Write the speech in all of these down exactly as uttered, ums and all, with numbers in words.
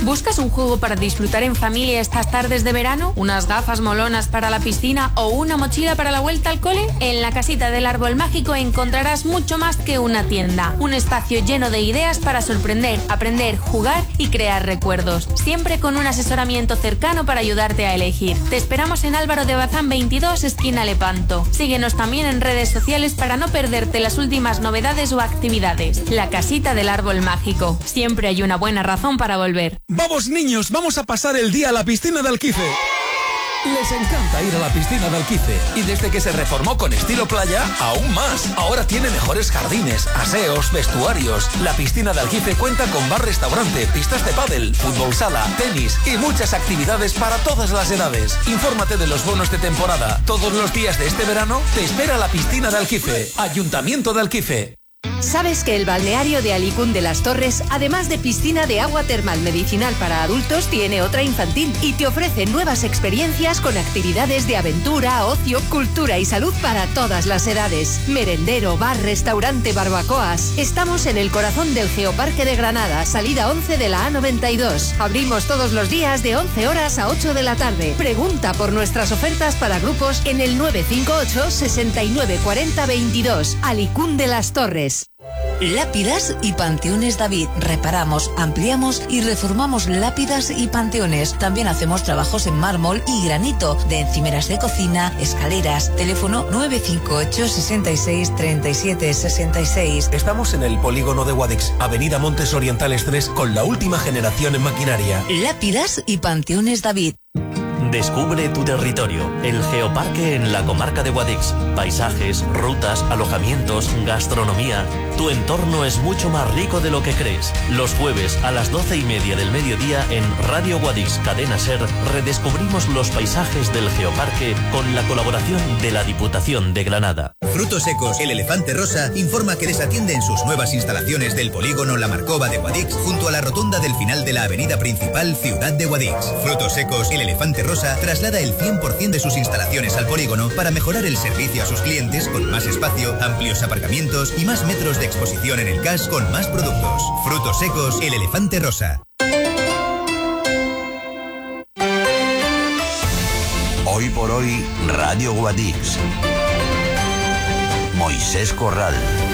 ¿Buscas un juego para disfrutar en familia estas tardes de verano? ¿Unas gafas molonas para la piscina o una mochila para la vuelta al cole? En la casita del Árbol Mágico encontrarás mucho más que una tienda. Un espacio lleno de ideas para sorprender, aprender, jugar y crear recuerdos. Siempre con un asesoramiento cercano para ayudarte a elegir. Te esperamos en Álvaro de Bazán veintidós, esquina Lepanto. Síguenos también en redes sociales para no perderte las últimas novedades o actividades. La casita del Árbol Mágico. Siempre hay una buena razón para volver. ¡Vamos, niños! ¡Vamos a pasar el día a la piscina de Alquife! Les encanta ir a la piscina de Alquife y desde que se reformó con estilo playa, aún más. Ahora tiene mejores jardines, aseos, vestuarios. La piscina de Alquife cuenta con bar-restaurante, pistas de pádel, fútbol sala, tenis y muchas actividades para todas las edades. Infórmate de los bonos de temporada. Todos los días de este verano te espera la piscina de Alquife. Ayuntamiento de Alquife. ¿Sabes que el balneario de Alicún de las Torres, además de piscina de agua termal medicinal para adultos, tiene otra infantil y te ofrece nuevas experiencias con actividades de aventura, ocio, cultura y salud para todas las edades? Merendero, bar, restaurante, barbacoas. Estamos en el corazón del Geoparque de Granada, salida once de la A noventa y dos. Abrimos todos los días de once horas a ocho de la tarde. Pregunta por nuestras ofertas para grupos en el nueve cinco ocho, sesenta y nueve, cuarenta, veintidós. Alicún de las Torres. Lápidas y Panteones David. Reparamos, ampliamos y reformamos lápidas y panteones. También hacemos trabajos en mármol y granito, de encimeras de cocina, escaleras. Teléfono nueve cinco ocho, sesenta y seis, treinta y siete, sesenta y seis. Estamos en el polígono de Guadix, Avenida Montes Orientales tres, con la última generación en maquinaria. Lápidas y Panteones David. Descubre tu territorio, el Geoparque en la comarca de Guadix. Paisajes, rutas, alojamientos, gastronomía. Tu entorno es mucho más rico de lo que crees. Los jueves a las doce y media del mediodía en Radio Guadix Cadena Ser redescubrimos los paisajes del Geoparque con la colaboración de la Diputación de Granada. Frutos Secos, el Elefante Rosa, informa que les atiende en sus nuevas instalaciones del polígono La Marcova de Guadix, junto a la rotonda del final de la avenida principal Ciudad de Guadix. Frutos Secos, el Elefante Rosa, traslada el cien por ciento de sus instalaciones al polígono para mejorar el servicio a sus clientes con más espacio, amplios aparcamientos y más metros de exposición en el C A S con más productos. Frutos Secos, el Elefante Rosa. Hoy por hoy, Radio Guadix. Moisés Corral.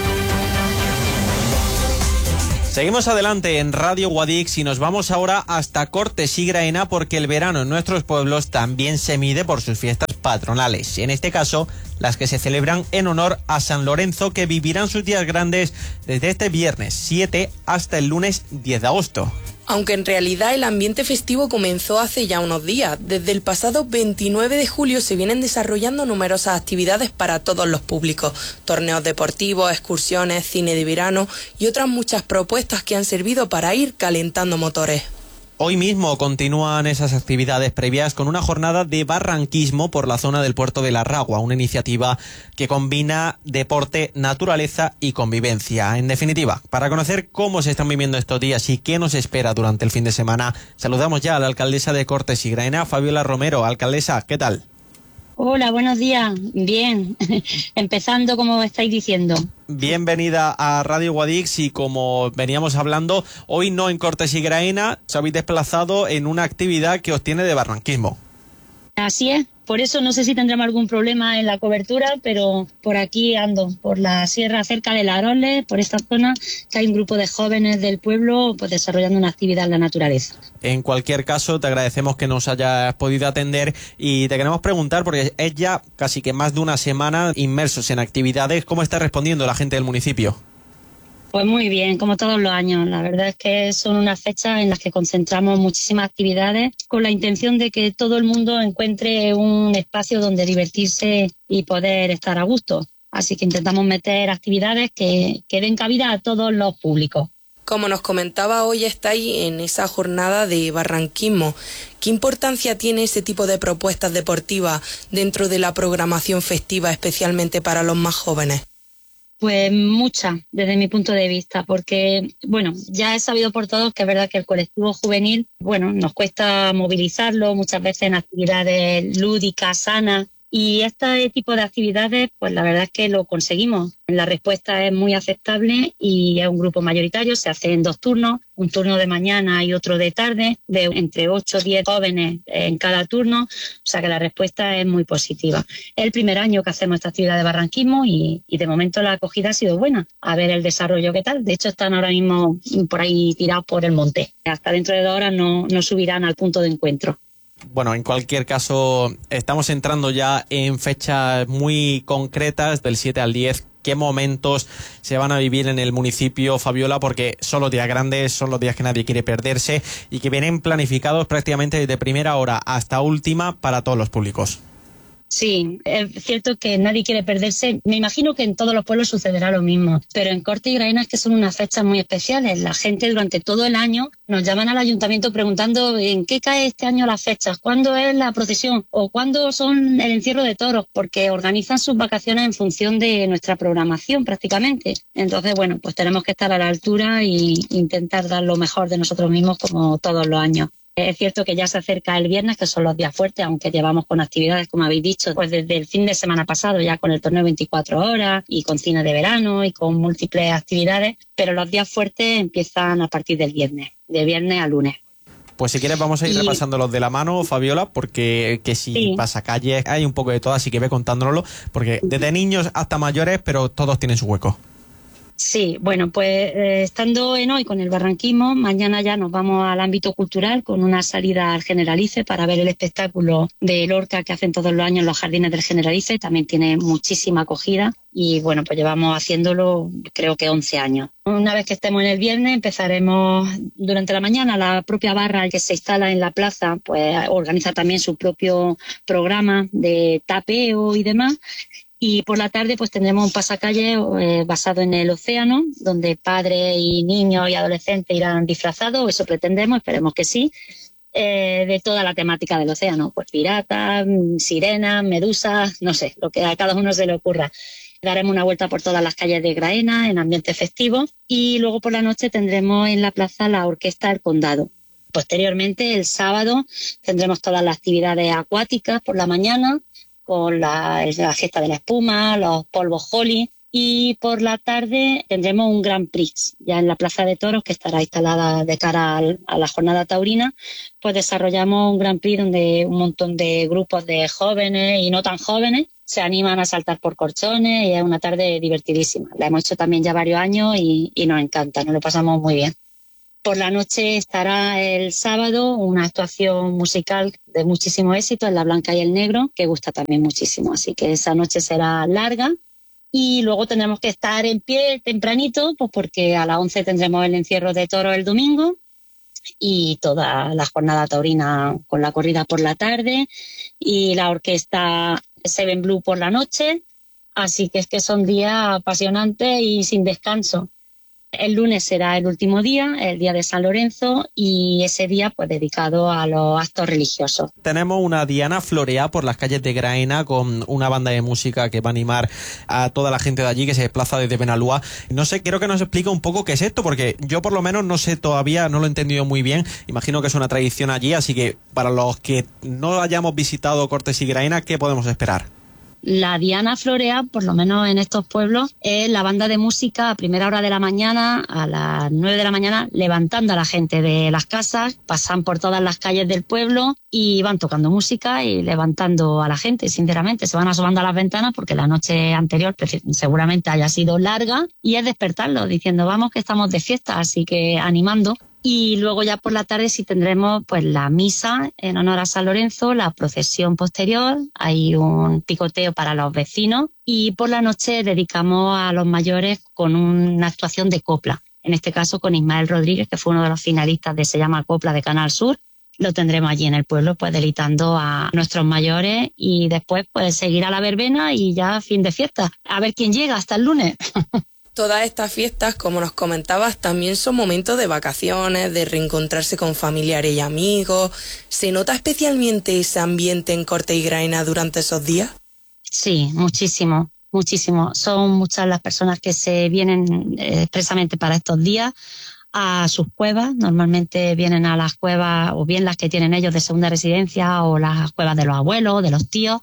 Seguimos adelante en Radio Guadix y nos vamos ahora hasta Cortes y Graena porque el verano en nuestros pueblos también se mide por sus fiestas patronales. En este caso, las que se celebran en honor a San Lorenzo, que vivirán sus días grandes desde este viernes siete hasta el lunes diez de agosto. Aunque en realidad el ambiente festivo comenzó hace ya unos días. Desde el pasado veintinueve de julio se vienen desarrollando numerosas actividades para todos los públicos. Torneos deportivos, excursiones, cine de verano y otras muchas propuestas que han servido para ir calentando motores. Hoy mismo continúan esas actividades previas con una jornada de barranquismo por la zona del puerto de la Ragua, una iniciativa que combina deporte, naturaleza y convivencia. En definitiva, para conocer cómo se están viviendo estos días y qué nos espera durante el fin de semana, saludamos ya a la alcaldesa de Cortes y Graena, Fabiola Romero. Alcaldesa, ¿qué tal? Hola, buenos días. Bien, empezando como estáis diciendo. Bienvenida a Radio Guadix y como veníamos hablando, hoy no en Cortes y Graena, os habéis desplazado en una actividad que os tiene de barranquismo. Así es, por eso no sé si tendremos algún problema en la cobertura, pero por aquí ando, por la sierra cerca de Laroles, por esta zona, que hay un grupo de jóvenes del pueblo pues desarrollando una actividad en la naturaleza. En cualquier caso, te agradecemos que nos hayas podido atender y te queremos preguntar, porque es ya casi que más de una semana inmersos en actividades, ¿cómo está respondiendo la gente del municipio? Pues muy bien, como todos los años. La verdad es que son unas fechas en las que concentramos muchísimas actividades con la intención de que todo el mundo encuentre un espacio donde divertirse y poder estar a gusto. Así que intentamos meter actividades que, que den cabida a todos los públicos. Como nos comentaba, hoy estáis en esa jornada de barranquismo. ¿Qué importancia tiene ese tipo de propuestas deportivas dentro de la programación festiva, especialmente para los más jóvenes? Pues mucha, desde mi punto de vista, porque, bueno, ya es sabido por todos que es verdad que el colectivo juvenil, bueno, nos cuesta movilizarlo muchas veces en actividades lúdicas, sanas, Y este tipo de actividades, pues la verdad es que lo conseguimos. La respuesta es muy aceptable y es un grupo mayoritario, se hace en dos turnos, un turno de mañana y otro de tarde, de entre ocho o diez jóvenes en cada turno, o sea que la respuesta es muy positiva. Es el primer año que hacemos esta actividad de barranquismo y, y de momento la acogida ha sido buena. A ver el desarrollo qué tal. De hecho están ahora mismo por ahí tirados por el monte. Hasta dentro de dos horas no, no subirán al punto de encuentro. Bueno, en cualquier caso, estamos entrando ya en fechas muy concretas, del siete al diez. ¿Qué momentos se van a vivir en el municipio, Fabiola? Porque son los días grandes, son los días que nadie quiere perderse y que vienen planificados prácticamente desde primera hora hasta última para todos los públicos. Sí, es cierto que nadie quiere perderse. Me imagino que en todos los pueblos sucederá lo mismo, pero en Corte y Graena es que son unas fechas muy especiales. La gente durante todo el año nos llaman al ayuntamiento preguntando en qué cae este año las fechas, cuándo es la procesión o cuándo son el encierro de toros, porque organizan sus vacaciones en función de nuestra programación prácticamente. Entonces, bueno, pues tenemos que estar a la altura e intentar dar lo mejor de nosotros mismos como todos los años. Es cierto que ya se acerca el viernes, que son los días fuertes, aunque llevamos con actividades, como habéis dicho, pues desde el fin de semana pasado, ya con el torneo veinticuatro horas y con cine de verano y con múltiples actividades, pero los días fuertes empiezan a partir del viernes, de viernes a lunes. Pues si quieres vamos a ir y... repasándolos de la mano, Fabiola, porque que si sí. Pasacalles hay un poco de todo, así que ve contándonoslo, porque desde niños hasta mayores, pero todos tienen su hueco. Sí, bueno, pues eh, estando en hoy con el barranquismo, mañana ya nos vamos al ámbito cultural con una salida al Generalife para ver el espectáculo de Lorca que hacen todos los años en los jardines del Generalife. También tiene muchísima acogida y bueno, pues llevamos haciéndolo creo que once años. Una vez que estemos en el viernes empezaremos durante la mañana. La propia barra que se instala en la plaza pues organiza también su propio programa de tapeo y demás. Y por la tarde pues tendremos un pasacalle eh, basado en el océano, donde padres y niños y adolescentes irán disfrazados, eso pretendemos, esperemos que sí, eh, de toda la temática del océano, pues piratas, sirenas, medusas, no sé, lo que a cada uno se le ocurra. Daremos una vuelta por todas las calles de Graena en ambiente festivo y luego por la noche tendremos en la plaza la Orquesta del Condado. Posteriormente, el sábado, tendremos todas las actividades acuáticas por la mañana, con la, la fiesta de la espuma, los polvos Holly, y por la tarde tendremos un Grand Prix ya en la Plaza de Toros que estará instalada de cara al, a la jornada taurina. Pues desarrollamos un Grand Prix donde un montón de grupos de jóvenes y no tan jóvenes se animan a saltar por corchones y es una tarde divertidísima. La hemos hecho también ya varios años y, y nos encanta, nos lo pasamos muy bien. Por la noche estará el sábado una actuación musical de muchísimo éxito en La Blanca y el Negro, que gusta también muchísimo. Así que esa noche será larga y luego tendremos que estar en pie tempranito, pues porque a las once tendremos el encierro de toros el domingo y toda la jornada taurina con la corrida por la tarde y la orquesta Seven Blue por la noche. Así que es que son días apasionantes y sin descanso. El lunes será el último día, el día de San Lorenzo, y ese día pues dedicado a los actos religiosos. Tenemos una diana floreada por las calles de Graena con una banda de música que va a animar a toda la gente de allí que se desplaza desde Benalúa. No sé, quiero que nos explique un poco qué es esto, porque yo por lo menos no sé todavía, no lo he entendido muy bien. Imagino que es una tradición allí, así que para los que no hayamos visitado Cortes y Graena, ¿qué podemos esperar? La diana florea, por lo menos en estos pueblos, es la banda de música a primera hora de la mañana, a las nueve de la mañana, levantando a la gente de las casas, pasan por todas las calles del pueblo y van tocando música y levantando a la gente, sinceramente. Se van asomando a las ventanas porque la noche anterior seguramente haya sido larga y es despertarlos diciendo vamos que estamos de fiesta, así que animando. Y luego ya por la tarde sí tendremos pues la misa en honor a San Lorenzo, la procesión posterior, hay un picoteo para los vecinos y por la noche dedicamos a los mayores con una actuación de copla. En este caso con Ismael Rodríguez, que fue uno de los finalistas de Se llama Copla de Canal Sur. Lo tendremos allí en el pueblo pues deleitando a nuestros mayores y después pues seguir a la verbena y ya fin de fiesta. A ver quién llega hasta el lunes. Todas estas fiestas, como nos comentabas, también son momentos de vacaciones, de reencontrarse con familiares y amigos. ¿Se nota especialmente ese ambiente en Cortes y Graena durante esos días? Sí, muchísimo, muchísimo. Son muchas las personas que se vienen eh, expresamente para estos días a sus cuevas. Normalmente vienen a las cuevas, o bien las que tienen ellos de segunda residencia, o las cuevas de los abuelos, de los tíos,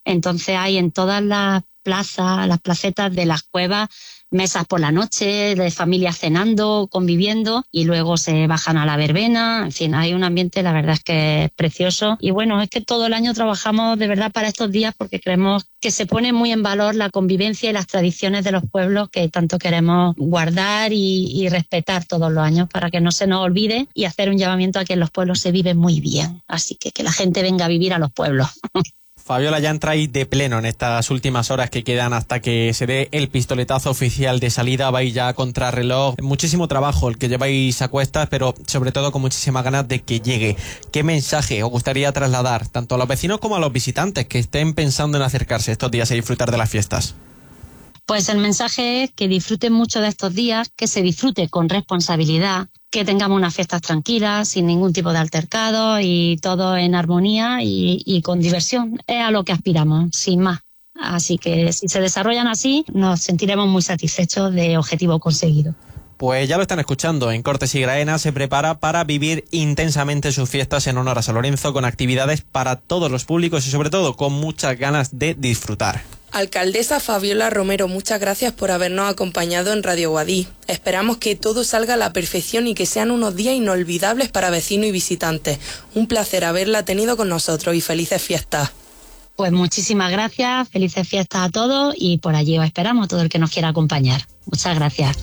Entonces hay en todas las plazas, las placetas de las cuevas, mesas por la noche, de familias cenando, conviviendo, y luego se bajan a la verbena. En fin, hay un ambiente, la verdad es que es precioso. Y bueno, es que todo el año trabajamos de verdad para estos días porque creemos que se pone muy en valor la convivencia y las tradiciones de los pueblos que tanto queremos guardar y, y respetar todos los años para que no se nos olvide, y hacer un llamamiento a que en los pueblos se vive muy bien. Así que que la gente venga a vivir a los pueblos. Fabiola, ya entráis de pleno en estas últimas horas que quedan hasta que se dé el pistoletazo oficial de salida. Vais ya a contrarreloj. Muchísimo trabajo el que lleváis a cuestas, pero sobre todo con muchísimas ganas de que llegue. ¿Qué mensaje os gustaría trasladar tanto a los vecinos como a los visitantes que estén pensando en acercarse estos días a disfrutar de las fiestas? Pues el mensaje es que disfruten mucho de estos días, que se disfrute con responsabilidad, que tengamos unas fiestas tranquilas, sin ningún tipo de altercado y todo en armonía y, y con diversión. Es a lo que aspiramos, sin más. Así que si se desarrollan así, nos sentiremos muy satisfechos de objetivo conseguido. Pues ya lo están escuchando, en Cortes y Graena se prepara para vivir intensamente sus fiestas en honor a San Lorenzo, con actividades para todos los públicos y sobre todo con muchas ganas de disfrutar. Alcaldesa Fabiola Romero, muchas gracias por habernos acompañado en Radio Guadix. Esperamos que todo salga a la perfección y que sean unos días inolvidables para vecinos y visitantes. Un placer haberla tenido con nosotros y felices fiestas. Pues muchísimas gracias, felices fiestas a todos y por allí os esperamos, todo el que nos quiera acompañar. Muchas gracias.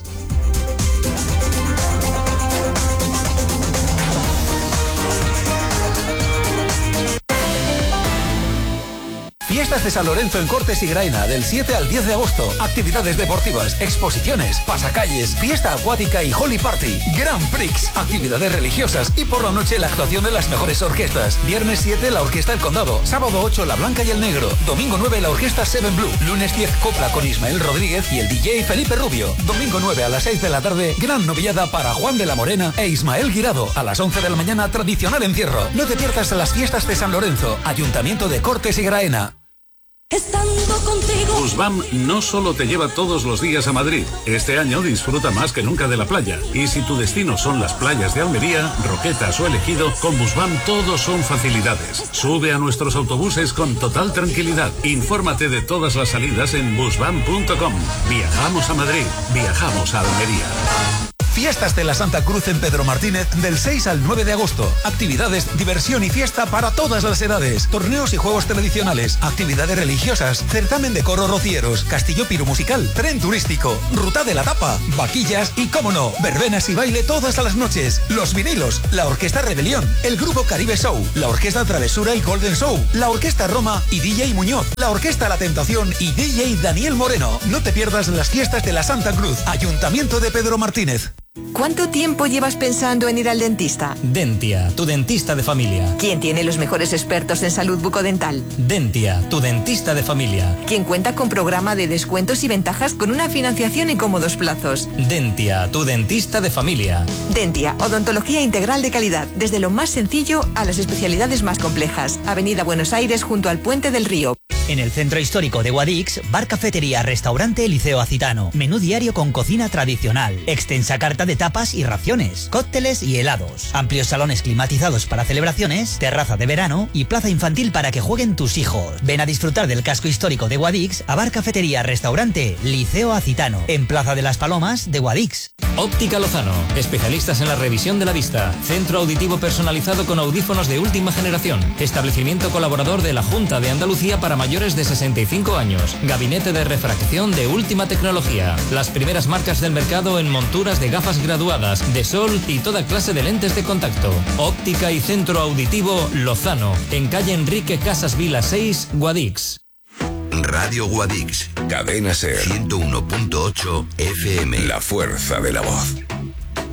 Fiestas de San Lorenzo en Cortes y Graena del siete al diez de agosto. Actividades deportivas, exposiciones, pasacalles, fiesta acuática y Holy Party. Grand Prix, actividades religiosas y por la noche la actuación de las mejores orquestas. Viernes siete la Orquesta El Condado, sábado ocho la Blanca y el Negro, domingo nueve la Orquesta Seven Blue, lunes diez Copla con Ismael Rodríguez y el D J Felipe Rubio. Domingo nueve a las seis de la tarde, gran novillada para Juan de la Morena e Ismael Guirado. A las once de la mañana, tradicional encierro. No te pierdas las fiestas de San Lorenzo, Ayuntamiento de Cortes y Graena. Estando contigo. Busbam no solo te lleva todos los días a Madrid. Este año disfruta más que nunca de la playa. Y si tu destino son las playas de Almería, Roquetas o Ejido, con Busbam todos son facilidades. Sube a nuestros autobuses con total tranquilidad. Infórmate de todas las salidas en busbam punto com. Viajamos a Madrid, viajamos a Almería. Fiestas de la Santa Cruz en Pedro Martínez del seis al nueve de agosto. Actividades, diversión y fiesta para todas las edades. Torneos y juegos tradicionales, actividades religiosas, certamen de coro rocieros, castillo piromusical, tren turístico, ruta de la tapa, vaquillas y, cómo no, verbenas y baile todas las noches. Los vinilos, la Orquesta Rebelión, el Grupo Caribe Show, la Orquesta Travesura y Golden Show, la Orquesta Roma y D J Muñoz, la Orquesta La Tentación y D J Daniel Moreno. No te pierdas las fiestas de la Santa Cruz, Ayuntamiento de Pedro Martínez. ¿Cuánto tiempo llevas pensando en ir al dentista? Dentia, tu dentista de familia. ¿Quién tiene los mejores expertos en salud bucodental? Dentia, tu dentista de familia. ¿Quién cuenta con programa de descuentos y ventajas con una financiación en cómodos plazos? Dentia, tu dentista de familia. Dentia, odontología integral de calidad, desde lo más sencillo a las especialidades más complejas. Avenida Buenos Aires, junto al Puente del Río. En el centro histórico de Guadix, bar, cafetería, restaurante Liceo Acitano. Menú diario con cocina tradicional. Extensa carta de tapas y raciones. Cócteles y helados. Amplios salones climatizados para celebraciones. Terraza de verano y plaza infantil para que jueguen tus hijos. Ven a disfrutar del casco histórico de Guadix a bar, cafetería, restaurante Liceo Acitano. En Plaza de las Palomas de Guadix. Óptica Lozano. Especialistas en la revisión de la vista. Centro auditivo personalizado con audífonos de última generación. Establecimiento colaborador de la Junta de Andalucía para mayores de sesenta y cinco años. Gabinete de refracción de última tecnología. Las primeras marcas del mercado en monturas de gafas graduadas, de sol y toda clase de lentes de contacto. Óptica y centro auditivo Lozano. En calle Enrique Casas Vila seis, Guadix. Radio Guadix. Cadena Ser. ciento uno punto ocho F M. La fuerza de la voz.